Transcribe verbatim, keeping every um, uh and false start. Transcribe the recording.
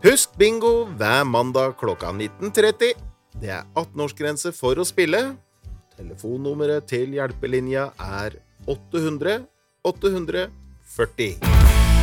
Husk bingo hver mandag klokka nitten tretti. Det er atten-årsgrense for å spille. Telefonnummeret til hjelpelinja er åtte hundre åtte hundre førti.